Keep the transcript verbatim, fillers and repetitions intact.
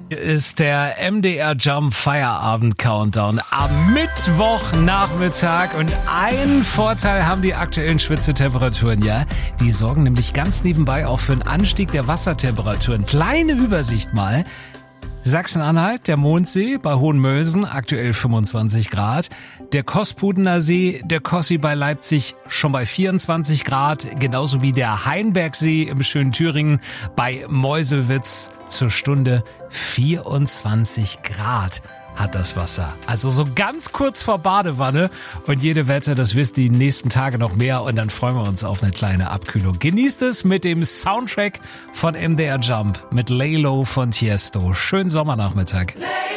Hier ist der M D R Jump Feierabend Countdown am Mittwochnachmittag und einen Vorteil haben die aktuellen Schwitzetemperaturen, ja. Die sorgen nämlich ganz nebenbei auch für einen Anstieg der Wassertemperaturen. Kleine Übersicht mal. Sachsen-Anhalt, der Mondsee bei Hohenmölsen, aktuell fünfundzwanzig Grad. Der Kospudener See, der Kossi bei Leipzig schon bei vierundzwanzig Grad. Genauso wie der Hainbergsee im schönen Thüringen bei Meuselwitz zur Stunde vierundzwanzig Grad hat das Wasser. Also so ganz kurz vor Badewanne. Und jede Wette, das wisst ihr die nächsten Tage noch mehr. Und dann freuen wir uns auf eine kleine Abkühlung. Genießt es mit dem Soundtrack von M D R Jump mit Lay Low von Tiesto. Schönen Sommernachmittag.